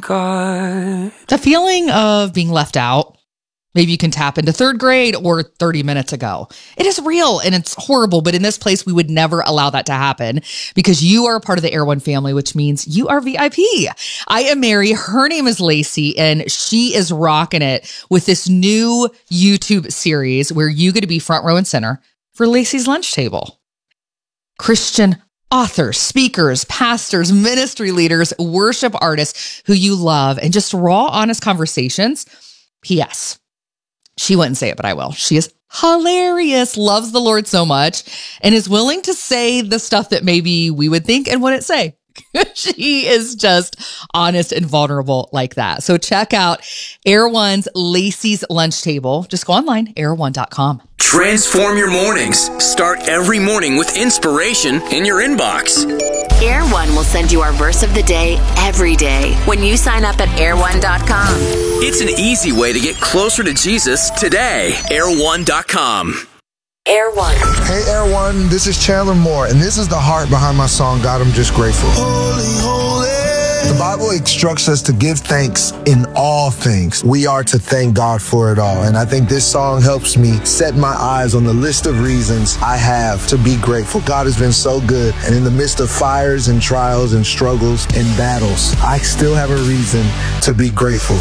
God. The feeling of being left out, maybe you can tap into third grade or 30 minutes ago. It is real and it's horrible, but in this place, we would never allow that to happen because you are a part of the Air One family, which means you are VIP. I am Mary. Her name is Lacey, and she is rocking it with this new YouTube series where you get to be front row and center for Lacey's Lunch Table. Christian authors, speakers, pastors, ministry leaders, worship artists who you love, and just raw, honest conversations. P.S. She wouldn't say it, but I will. She is hilarious, loves the Lord so much, and is willing to say the stuff that maybe we would think and wouldn't say. She is just honest and vulnerable like that. So check out Air One's Lacey's Lunch Table. Just go online, air1.com. Transform your mornings. Start every morning with inspiration in your inbox. Air One will send you our verse of the day every day when you sign up at air1.com. It's an easy way to get closer to Jesus today. Air1.com. Air One. Hey, Air One, this is Chandler Moore, and this is the heart behind my song, God, I'm Just Grateful. Holy, holy. The Bible instructs us to give thanks in all things. We are to thank God for it all, and I think this song helps me set my eyes on the list of reasons I have to be grateful. God has been so good, and in the midst of fires and trials and struggles and battles, I still have a reason to be grateful.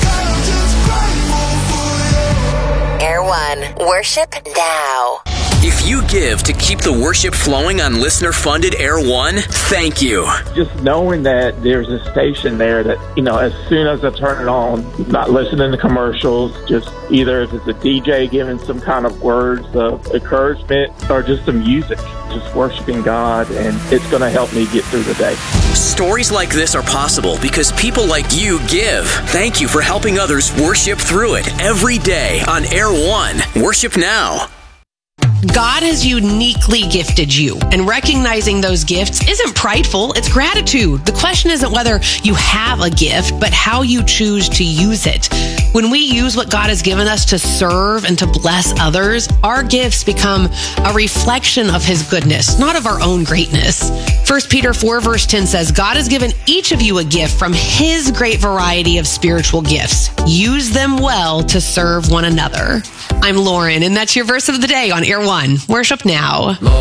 Air One. Worship now. If you give to keep the worship flowing on listener-funded Air One, thank you. Just knowing that there's a station there that, as soon as I turn it on, not listening to commercials, just either if it's a DJ giving some kind of words of encouragement or just some music, just worshiping God, and it's going to help me get through the day. Stories like this are possible because people like you give. Thank you for helping others worship through it every day on Air One. Worship now. God has uniquely gifted you, and recognizing those gifts isn't prideful, it's gratitude. The question isn't whether you have a gift, but how you choose to use it. When we use what God has given us to serve and to bless others, our gifts become a reflection of His goodness, not of our own greatness. 1 Peter 4 verse 10 says, God has given each of you a gift from His great variety of spiritual gifts. Use them well to serve one another. I'm Lauren, and that's your verse of the day on Air One. Worship now.